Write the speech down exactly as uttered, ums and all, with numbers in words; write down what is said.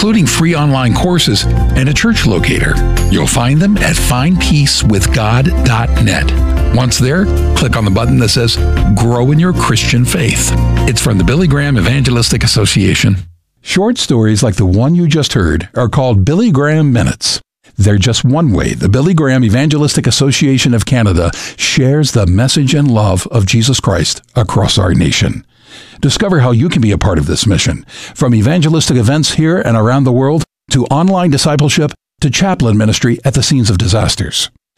including free online courses and a church locator. You'll find them at find peace with god dot net. Once there, click on the button that says Grow in Your Christian Faith. It's from the Billy Graham Evangelistic Association. Short stories like the one you just heard are called Billy Graham Minutes. They're just one way the Billy Graham Evangelistic Association of Canada shares the message and love of Jesus Christ across our nation. Discover how you can be a part of this mission, from evangelistic events here and around the world to online discipleship to chaplain ministry at the scenes of disasters.